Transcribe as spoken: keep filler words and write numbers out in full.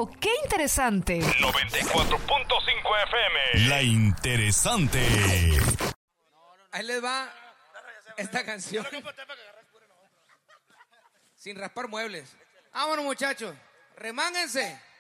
¡Wow! ¡Qué interesante! noventa y cuatro punto cinco F M. La interesante. Ahí les va esta canción. Sin raspar muebles. Vámonos, muchachos. Remánguense.